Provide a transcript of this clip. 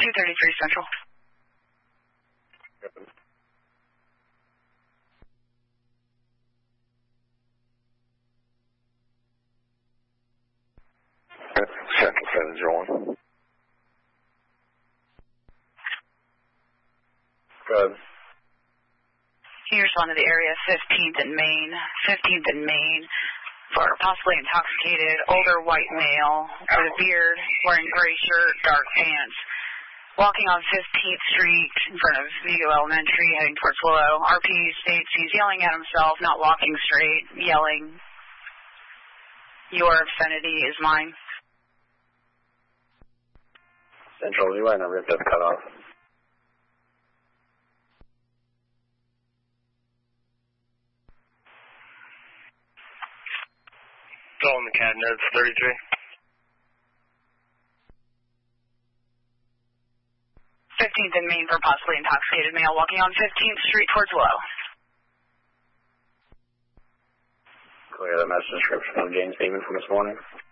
233 Central. Central 701. Go ahead. Can you respond to the area 15th and Main? 15th and Main for possibly intoxicated older white male with a beard, wearing gray shirt, dark pants, walking on 15th Street in front of Vigo Elementary, heading towards Willow. RP states he's yelling at himself, not walking straight, yelling, "Your obscenity is mine." Central, you line number just cut off. Calling the CAD notes 33. 15th and Main for possibly intoxicated male walking on 15th Street towards Willow. Clear the message description of James Beeman from this morning.